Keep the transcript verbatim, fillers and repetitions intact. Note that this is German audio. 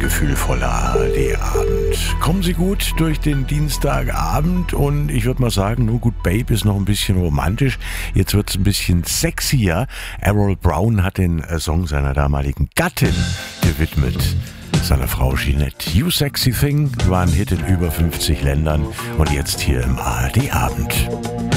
gefühlvoller A R D-Abend. Kommen Sie gut durch den Dienstagabend und ich würde mal sagen, nur gut, Babe ist noch ein bisschen romantisch. Jetzt wird es ein bisschen sexier. Errol Brown hat den Song seiner damaligen Gattin gewidmet. Seiner Frau Jeanette. You Sexy Thing war ein Hit in über fünfzig Ländern und jetzt hier im A R D-Abend.